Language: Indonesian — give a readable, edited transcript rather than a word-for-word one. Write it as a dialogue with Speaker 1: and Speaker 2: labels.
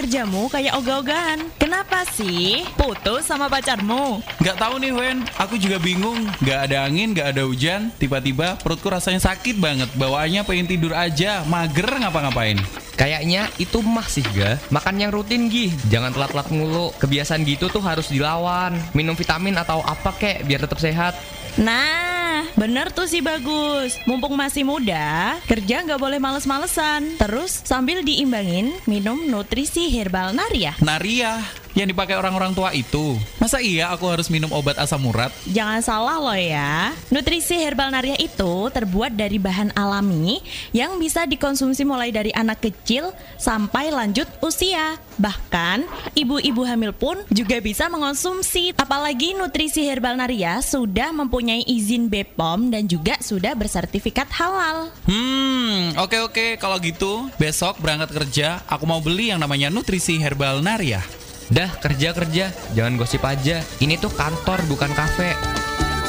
Speaker 1: kerjamu kayak ogah-ogahan. Kenapa sih? Putus sama pacarmu?
Speaker 2: Nggak tahu nih Wen, aku juga bingung. Nggak ada angin, nggak ada hujan, tiba-tiba perutku rasanya sakit banget. Bawaannya pengen tidur aja, mager ngapa-ngapain.
Speaker 3: Kayaknya itu mah sih ga. Makan yang rutin Gih, jangan telat-telat mulu. Kebiasaan gitu tuh harus dilawan. Minum vitamin atau apa kek biar tetap sehat.
Speaker 1: Nah, bener tuh sih Bagus. Mumpung masih muda, kerja nggak boleh males-malesan. Terus sambil diimbangin, minum nutrisi herbal Naria.
Speaker 2: Naria, yang dipakai orang-orang tua itu. Masa iya aku harus minum obat asam urat?
Speaker 1: Jangan salah loh ya. Nutrisi herbal Naria itu terbuat dari bahan alami yang bisa dikonsumsi mulai dari anak kecil sampai lanjut usia. Bahkan ibu-ibu hamil pun juga bisa mengonsumsi. Apalagi nutrisi herbal Naria sudah mempunyai izin BPOM dan juga sudah bersertifikat halal.
Speaker 2: Oke. Kalau gitu, besok berangkat kerja, aku mau beli yang namanya nutrisi herbal Naria.
Speaker 3: Dah kerja, jangan gosip aja. Ini tuh kantor bukan kafe.